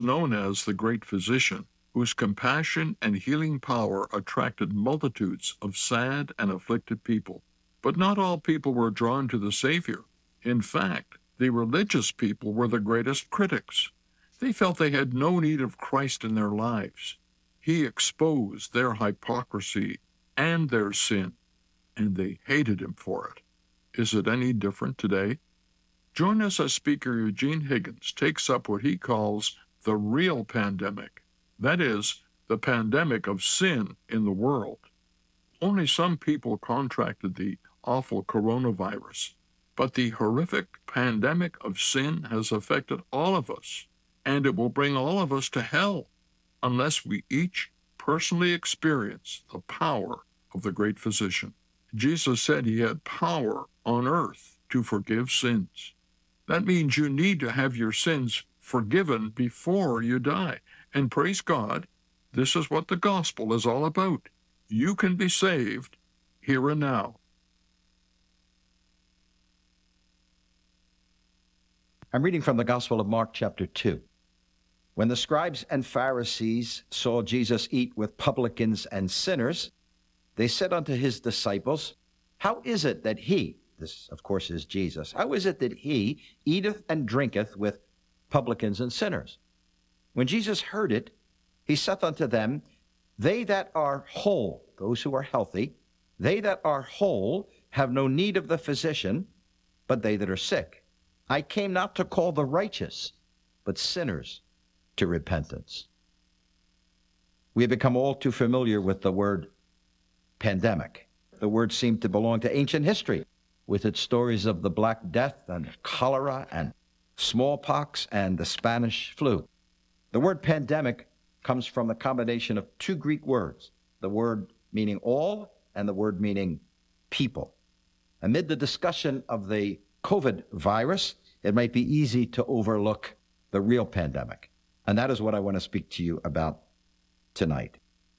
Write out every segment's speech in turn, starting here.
known as the Great Physician, whose compassion and healing power attracted multitudes of sad and afflicted people. But not all people were drawn to the Savior. In fact, the religious people were the greatest critics. They felt they had no need of Christ in their lives. He exposed their hypocrisy and their sin, and they hated him for it. Is it any different today? Join us as speaker Eugene Higgins takes up what he calls the real pandemic. That is, the pandemic of sin in the world. Only some people contracted the awful coronavirus, but the horrific pandemic of sin has affected all of us, and it will bring all of us to hell unless we each personally experience the power of the great physician. Jesus said he had power on earth to forgive sins. That means you need to have your sins forgiven before you die. And praise God, this is what the gospel is all about. You can be saved here and now. I'm reading from the Gospel of Mark, chapter 2. When the scribes and Pharisees saw Jesus eat with publicans and sinners, they said unto his disciples, How is it that he, this of course is Jesus, how is it that he eateth and drinketh with publicans and sinners? When Jesus heard it, he saith unto them, They that are whole, those who are healthy, they that are whole have no need of the physician, but they that are sick. I came not to call the righteous, but sinners to repentance. We have become all too familiar with the word pandemic. The word seemed to belong to ancient history, with its stories of the Black Death and cholera and smallpox and the Spanish flu. The word pandemic comes from the combination of two Greek words, the word meaning all and the word meaning people. Amid the discussion of the COVID virus, it might be easy to overlook the real pandemic. And that is what I want to speak to you about tonight.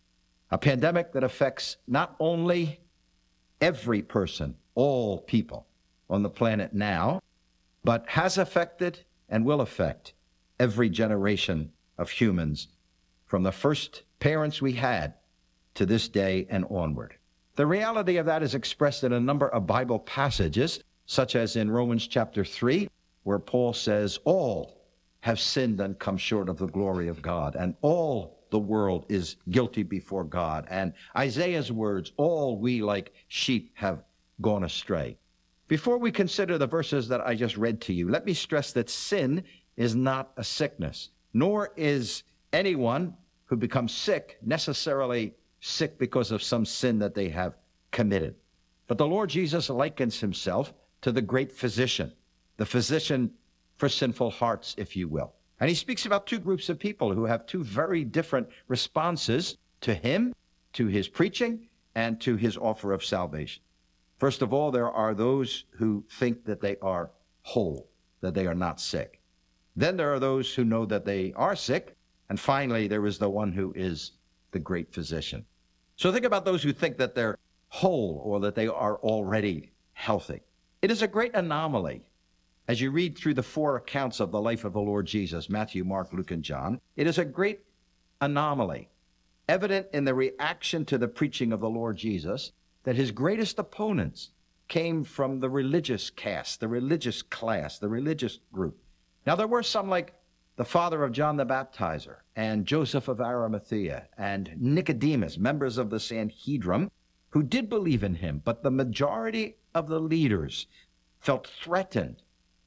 A pandemic that affects not only every person, all people on the planet now, but has affected and will affect every generation of humans from the first parents we had to this day and onward. The reality of that is expressed in a number of Bible passages, such as in Romans chapter 3, where Paul says, all have sinned and come short of the glory of God, and all the world is guilty before God. And Isaiah's words, all we like sheep have gone astray. Before we consider the verses that I just read to you, let me stress that sin is not a sickness, nor is anyone who becomes sick necessarily sick because of some sin that they have committed. But the Lord Jesus likens himself to the great physician, the physician for sinful hearts, if you will. And he speaks about two groups of people who have two very different responses to him, to his preaching, and to his offer of salvation. First of all, there are those who think that they are whole, that they are not sick. Then there are those who know that they are sick. And finally, there is the one who is the great physician. So think about those who think that they're whole or that they are already healthy. It is a great anomaly. As you read through the four accounts of the life of the Lord Jesus, Matthew, Mark, Luke, and John, it is a great anomaly, evident in the reaction to the preaching of the Lord Jesus, that his greatest opponents came from the religious caste, the religious class, the religious group. Now, there were some like the father of John the Baptizer and Joseph of Arimathea and Nicodemus, members of the Sanhedrin, who did believe in him, but the majority of the leaders felt threatened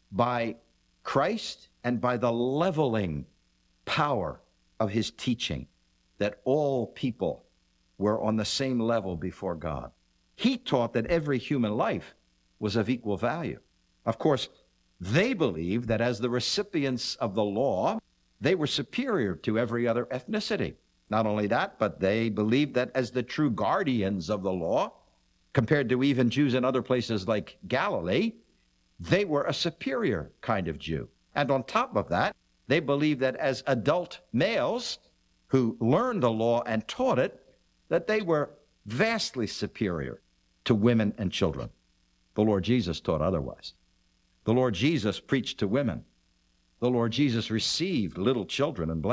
by Christ and by the leveling power of his teaching, that all people were on the same level before God. He taught that every human life was of equal value. Of course, they believed that as the recipients of the law, they were superior to every other ethnicity. Not only that, but they believed that as the true guardians of the law, compared to even Jews in other places like Galilee, they were a superior kind of Jew. And on top of that, they believed that as adult males who learned the law and taught it, that they were vastly superior to women and children. The Lord Jesus taught otherwise. The Lord Jesus preached to women. the Lord Jesus received little children and blessed